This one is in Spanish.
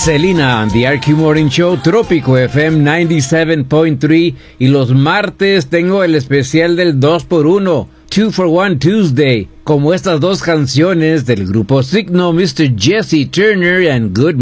Selena, The RQ Morning Show, Trópico FM 97.3. Y los martes tengo el especial del 2x1, 2-for-1 Tuesday, como estas dos canciones del grupo Signo, Mr. Jesse Turner and Good